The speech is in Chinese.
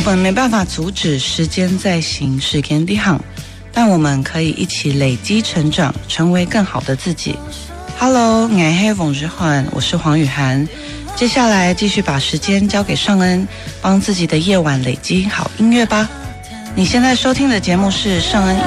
们没办法阻止时间在行，时间在行，但我们可以一起累积成长，成为更好的自己。Hello， 我是冯之焕，我是黄雨涵。接下来继续把时间交给尚恩，帮自己的夜晚累积好音乐吧。你现在收听的节目是尚恩